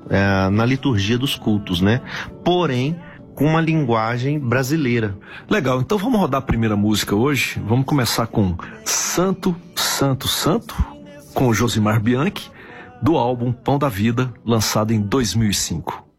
na liturgia dos cultos, né? Porém, com uma linguagem brasileira. Legal, então vamos rodar a primeira música hoje. Vamos começar com Santo, Santo, Santo, com Josimar Bianchi, do álbum Pão da Vida, lançado em 2005.